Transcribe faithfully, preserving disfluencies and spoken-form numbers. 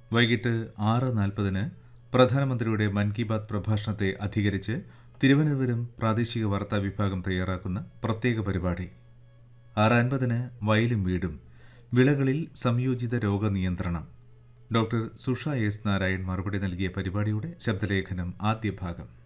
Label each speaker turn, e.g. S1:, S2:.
S1: വൈകിട്ട് ആറ് നാൽപ്പതിന് പ്രധാനമന്ത്രിയുടെ മൻ കി ബാത് പ്രഭാഷണത്തെ അധികരിച്ച് തിരുവനന്തപുരം പ്രാദേശിക വാർത്താ വിഭാഗം തയ്യാറാക്കുന്ന പ്രത്യേക പരിപാടി. ആറ് അൻപതിന് വയലും വീടും വിളകളിൽ സംയോജിത രോഗനിയന്ത്രണം. ഡോക്ടർ സുഷ എസ് നാരായൺ മറുപടി നൽകിയ പരിപാടിയുടെ ശബ്ദലേഖനം ആദ്യ ഭാഗം.